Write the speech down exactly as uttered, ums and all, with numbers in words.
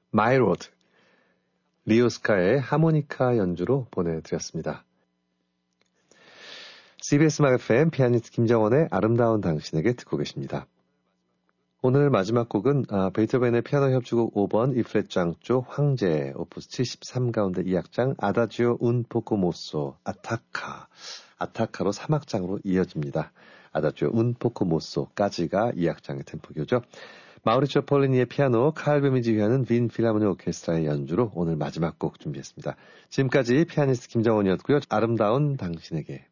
My Road, 리오스카의 하모니카 연주로 보내드렸습니다. 씨비에스 음악 에프엠 피아니스트 김정원의 아름다운 당신에게 듣고 계십니다. 오늘 마지막 곡은 아, 베토벤의 피아노 협주곡 오 번 E플랫 장조 황제 오프스 칠십삼 가운데 이 악장 아다지오 운 포코 모소 아타카 아타카로 삼 악장으로 이어집니다. 아다지오 운 포코 모소까지가 이 악장의 템포교죠. 마우리치오 폴리니의 피아노, 칼베미 지휘하는 빈 필하모니 오케스트라의 연주로 오늘 마지막 곡 준비했습니다. 지금까지 피아니스트 김정원이었고요. 아름다운 당신에게